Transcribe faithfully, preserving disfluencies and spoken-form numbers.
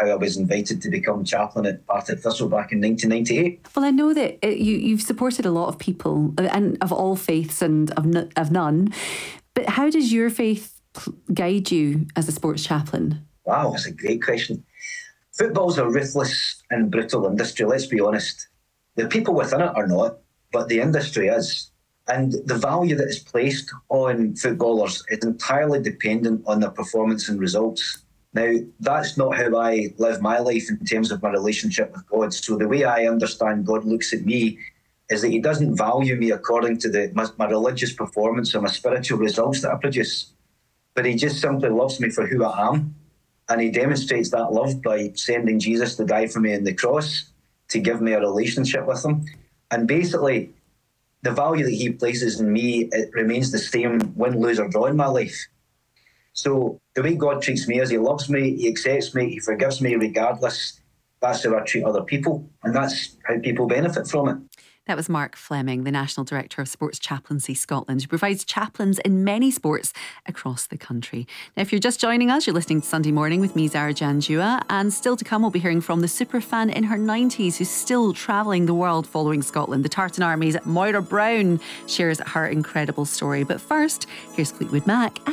how I was invited to become chaplain at Partick Thistle back in nineteen ninety-eight. Well, I know that it, you, you've supported a lot of people, and of all faiths and of, n- of none. But how does your faith guide you as a sports chaplain? Wow, that's a great question. Football's a ruthless and brutal industry, let's be honest. The people within it are not, but the industry is. And the value that is placed on footballers is entirely dependent on their performance and results. Now, that's not how I live my life in terms of my relationship with God. So the way I understand God looks at me is that he doesn't value me according to the, my, my religious performance or my spiritual results that I produce, but he just simply loves me for who I am. And he demonstrates that love by sending Jesus to die for me on the cross, to give me a relationship with him. And basically, the value that he places in me, it remains the same win, lose or draw in my life. So the way God treats me is he loves me, he accepts me, he forgives me regardless. That's how I treat other people, and that's how people benefit from it. That was Mark Fleming, the National Director of Sports Chaplaincy Scotland, who provides chaplains in many sports across the country. Now, if you're just joining us, you're listening to Sunday Morning with me, Zara Janjua, and still to come, we'll be hearing from the superfan in her nineties who's still travelling the world following Scotland. The Tartan Army's Moira Brown shares her incredible story. But first, here's Fleetwood Mac.